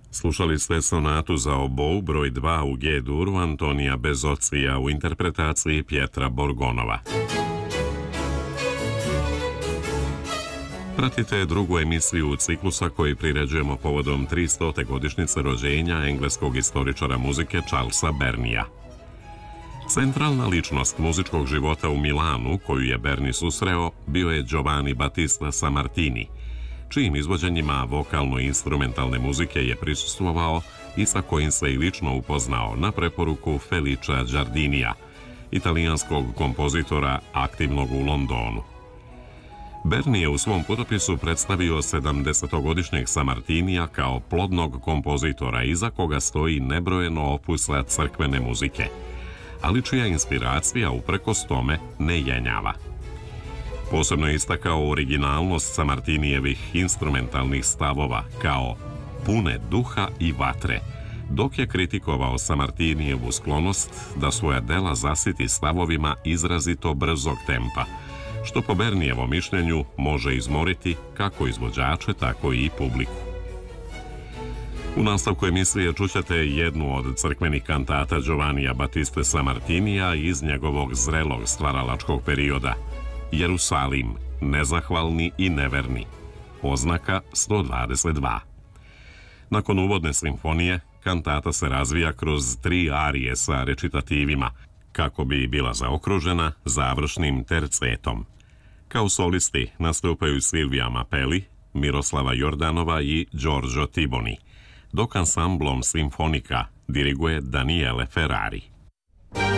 Slušali ste sonatu za obou broj 2 u G-duru Antonija Bezocija u interpretaciji Pjetra Borgonova. Pratite drugu emisiju ciklusa koji priređujemo povodom 300. godišnjice rođenja engleskog istoričara muzike Charlesa Burneyja. Centralna ličnost muzičkog života u Milanu, koju je Burney susreo, bio je Giovanni Battista Sammartini, čijim izvođenjima vokalno-instrumentalne muzike je prisustvovao i sa kojim se i lično upoznao na preporuku Felicia Giardinija, italijanskog kompozitora aktivnog u Londonu. Burney je u svom putopisu predstavio 70-godišnjeg Sammartinija kao plodnog kompozitora iza koga stoji nebrojeno opusa crkvene muzike, ali čija inspiracija uprkos tome ne jenjava. Posebno je istakao originalnost Sammartinijevih instrumentalnih stavova kao pune duha i vatre, dok je kritikovao Sammartinijevu sklonost da svoja dela zasiti stavovima izrazito brzog tempa, što po Burneyjevom mišljenju može izmoriti kako izvođače, tako i publiku. U nastavku emisije čućete jednu od crkvenih kantata Giovannija Battiste Sammartinija iz njegovog zrelog stvaralačkog perioda, Jerusalim, nezahvalni i neverni, oznaka 122. Nakon uvodne simfonije, kantata se razvija kroz 3 arije sa recitativima, kako bi bila zaokružena završnim tercetom. Kao solisti nastupaju Silvia Mapelli, Miroslava Jordanova i Giorgio Tiboni, dok ansamblom simfonika diriguje Daniele Ferrari.